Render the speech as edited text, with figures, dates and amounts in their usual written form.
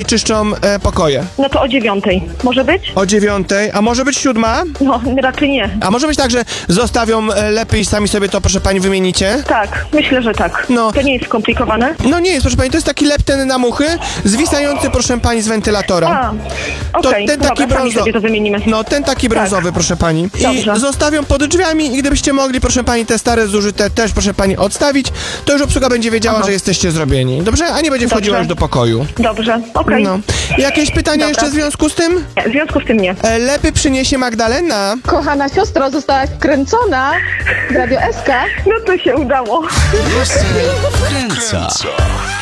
czyszczą pokoje? No to o 9:00. Może być? O 9:00, a może być 7:00? No, raczej nie. A może być tak, że zostawią lepiej i sami sobie to, proszę pani, wymienicie? Tak, myślę, że tak. No. To nie jest skomplikowane? No nie jest, proszę pani, to jest taki lepten na muchy, zwisający, proszę pani, z wentylatora. A, To okej, ten taki dobra, sami sobie to wymienimy. No, ten taki brązowy, proszę pani. I Dobrze. zostawią pod drzwiami i gdybyście mogli, proszę pani, te stare, zużyte też, proszę pani, odstawić, to już obsługa będzie wiedziała, że jesteście zrobieni. Dobrze? A nie będzie wchodziła Dobrze. już do pokoju. Dobrze, okej. No. Jakieś pytania Dobra. jeszcze w związku z tym? Nie, w związku z tym nie. Lepy przyniesie Magdalena. Kochana siostra została wkręcona w Radio SK. No to się udało. Wkręca.